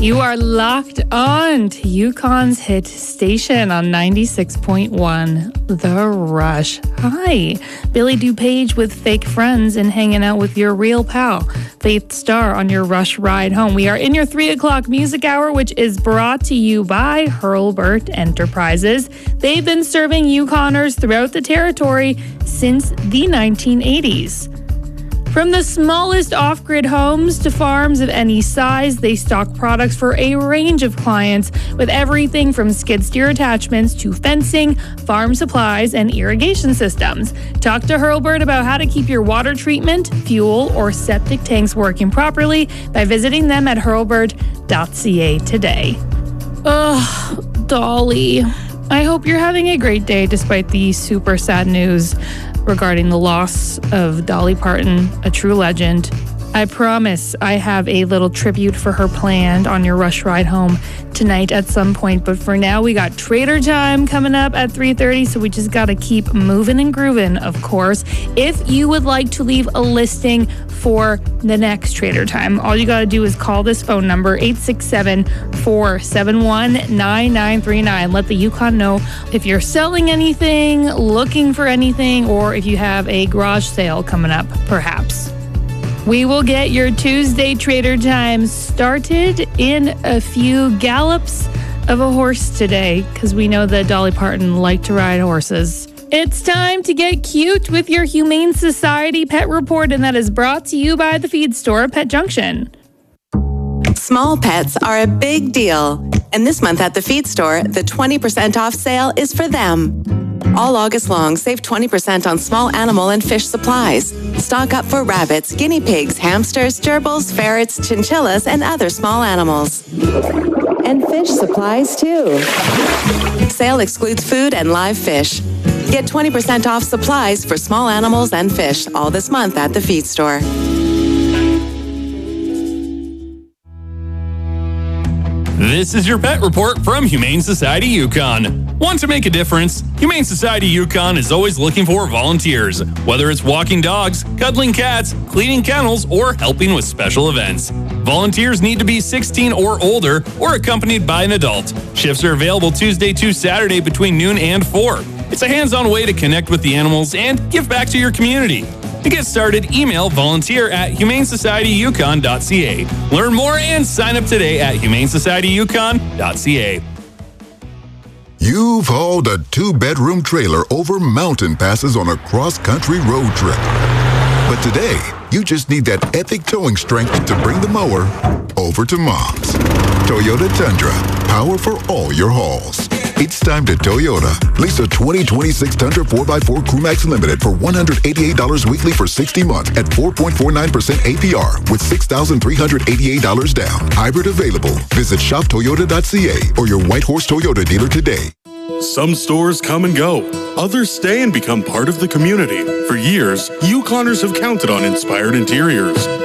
You are locked on to Yukon's hit station on 96.1, The Rush. Hi, Billy DuPage with Fake Friends and hanging out with your real pal, Faith Starr, on your Rush ride home. We are in your 3 o'clock music hour, which is brought to you by Hurlburt Enterprises. They've been serving Yukoners throughout the territory since the 1980s. From the smallest off-grid homes to farms of any size, they stock products for a range of clients with everything from skid steer attachments to fencing, farm supplies, and irrigation systems. Talk to Hurlburt about how to keep your water treatment, fuel, or septic tanks working properly by visiting them at hurlburt.ca today. Ugh, Dolly. I hope you're having a great day despite the super sad news regarding the loss of Dolly Parton, a true legend. I promise I have a little tribute for her planned on your Rush ride home tonight at some point. But for now, we got Trader Time coming up at 3:30, so we just got to keep moving and grooving, of course. If you would like to leave a listing for the next Trader Time, all you got to do is call this phone number, 867-471-9939. Let the Yukon know if you're selling anything, looking for anything, or if you have a garage sale coming up, perhaps. We will get your Tuesday Trader Time started in a few gallops of a horse today, because we know that Dolly Parton liked to ride horses. It's time to get cute with your Humane Society Pet Report, and that is brought to you by the feed store, Pet Junction. Small pets are a big deal, and this month at the feed store, the 20% off sale is for them. All August long, save 20% on small animal and fish supplies. Stock up for rabbits, guinea pigs, hamsters, gerbils, ferrets, chinchillas, and other small animals. And fish supplies, too. Sale excludes food and live fish. Get 20% off supplies for small animals and fish all this month at the feed store. This is your pet report from Humane Society Yukon. Want to make a difference? Humane Society Yukon is always looking for volunteers, whether it's walking dogs, cuddling cats, cleaning kennels, or helping with special events. Volunteers need to be 16 or older or accompanied by an adult. Shifts are available Tuesday to Saturday between noon and 4. It's a hands-on way to connect with the animals and give back to your community. To get started, email volunteer@humanesocietyukon.ca. Learn more and sign up today at humanesocietyukon.ca. You've hauled a 2-bedroom trailer over mountain passes on a cross-country road trip. But today, you just need that epic towing strength to bring the mower over to Mom's. Toyota Tundra, power for all your hauls. It's time to Toyota. Lease a 2026 Tundra 4x4 Crewmax Limited for $188 weekly for 60 months at 4.49% APR with $6,388 down. Hybrid available. Visit shoptoyota.ca or your White Horse Toyota dealer today. Some stores come and go. Others stay and become part of the community. For years, Yukoners have counted on Inspired Interiors.